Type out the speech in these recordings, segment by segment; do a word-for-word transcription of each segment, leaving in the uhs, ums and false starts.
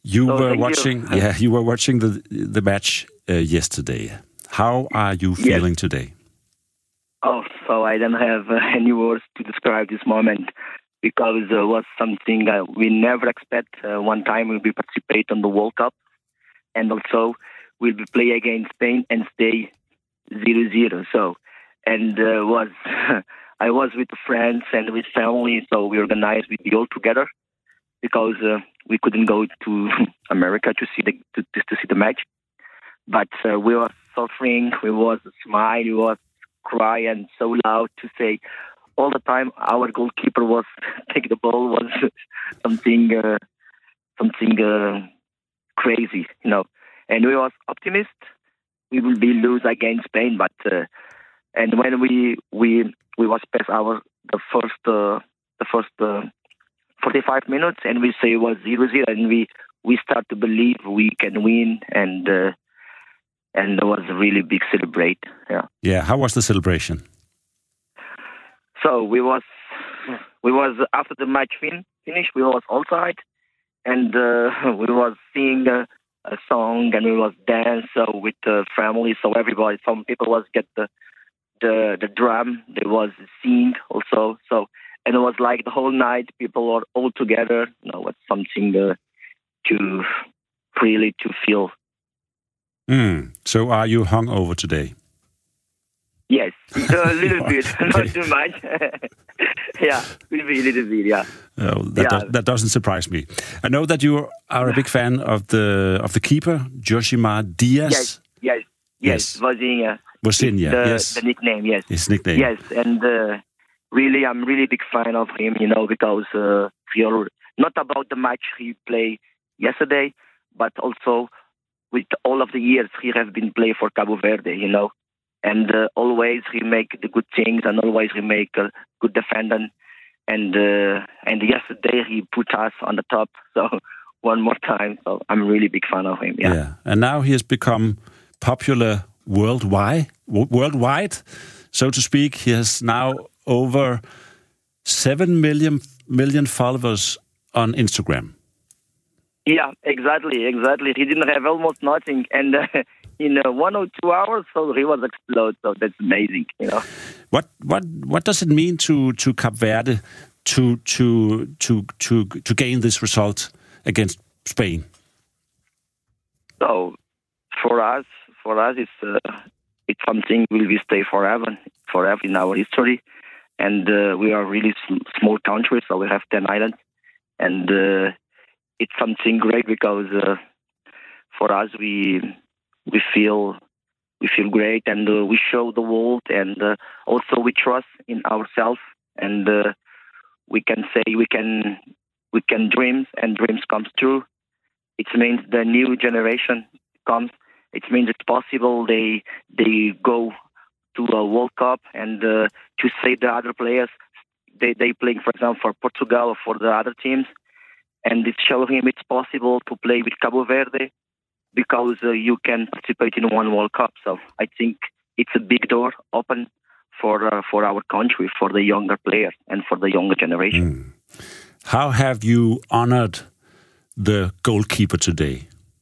You so were watching, you. yeah, you were watching the the match uh, yesterday. How are you feeling yes. today? Oh, so I don't have uh, any words to describe this moment because it uh, was something uh, we never expect. Uh, one time we'll be participate on the World Cup, and also we'll be play against Spain and stay zero zero. So, and uh, was I was with friends and with family, so we organized with the all together because uh, we couldn't go to America to see the to, to see the match. But uh, we were suffering, we was smile, we was cry and so loud to say all the time. Our goalkeeper was take the ball was something uh, something uh, crazy, you know. And we was optimist we will be lose against Spain, but uh, and when we we we was past our the first uh, the first uh, forty-five minutes and we say it was zero zero and we we start to believe we can win and. Uh, And it was a really big celebrate. Yeah. Yeah. How was the celebration? So we was we was after the match fin finish. We was outside, and uh, we was singing a, a song, and we was dance so with the family. So everybody, some people was get the the the drum. They was sing also. So and it was like the whole night. People were all together. You know, it's something uh, to really to feel. Mm. So are you hungover today? Yes, a little bit, not too much. Yeah, will be a little bit, yeah. Oh, that, yeah. Does, that doesn't surprise me. I know that you are a big fan of the of the keeper, Josimar Diaz. Yes, yes, yes. Vozinha. Vozinha, the, yes. The nickname, yes. His nickname. Yes, and uh, really, I'm really big fan of him, you know, because uh, he are, not about the match he played yesterday, but also with all of the years he has been playing for Cabo Verde, you know, and uh, always he make the good things and always he make a good defendant. And uh, and yesterday he put us on the top, so one more time. So I'm a really big fan of him. Yeah. Yeah, and now he has become popular worldwide. Worldwide, so to speak. He has now over seven million million followers on Instagram. Yeah, exactly, exactly. He didn't have almost nothing, and uh, in uh, one or two hours, so he was exploded. So that's amazing, you know. What what what does it mean to to Cape Verde to to to to to gain this result against Spain? So for us, for us, it's uh, it's something will be stay forever, forever in our history, and uh, we are really sm- small country, so we have ten islands, and. Uh, It's something great because uh, for us we we feel we feel great and uh, we show the world and uh, also we trust in ourselves and uh, we can say we can we can dream and dreams comes true. It means the new generation comes. It means it's possible they they go to a World Cup and uh, to say the other players they they playing for example for Portugal or for the other teams. And it shows him it's possible to play with Cabo Verde because uh, you can participate in one World Cup. So I think it's a big door open for uh, for our country, for the younger players and for the younger generation. Mm. How have you honored the goalkeeper today?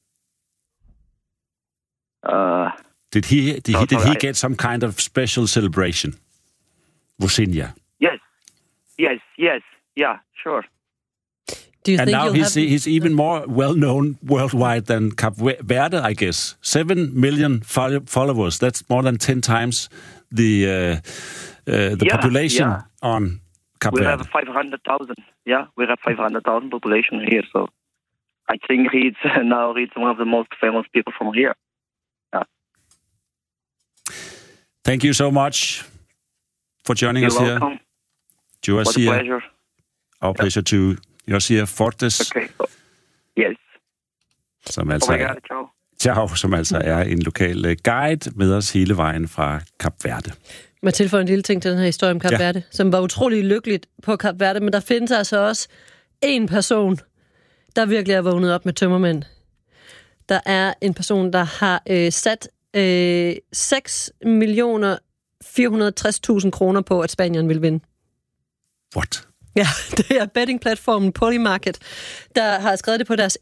Uh, did he did no, he, did sorry, he I, get some kind of special celebration? Vozinha. Yes, yes, yes, yeah, sure. Do you and think now he's have... he's even more well known worldwide than Cape Verde, I guess. Seven million followers. That's more than ten times the uh, uh, the yeah, population yeah. on Cape we Verde. We have five hundred thousand. Yeah, we have five hundred thousand population here. So I think he's now he's one of the most famous people from here. Yeah. Thank you so much for joining You're us welcome. here. Josimar. What a pleasure. Our pleasure too. Josimar Fortes. Okay. Yes. Som altså, oh my God, ciao. Ciao, som altså er en lokal guide med os hele vejen fra Cape Verde. Må jeg tilføje en lille ting til den her historie om Cape ja. Verde, som var utrolig lykkeligt på Cape Verde, men der findes altså også en person, der virkelig er vågnet op med tømmermænd. Der er en person, der har øh, sat øh, seks millioner fire hundrede og tres tusind kroner på, at Spanien vil vinde. What? Ja, det er bettingplatformen Polymarket, der har skrevet det på deres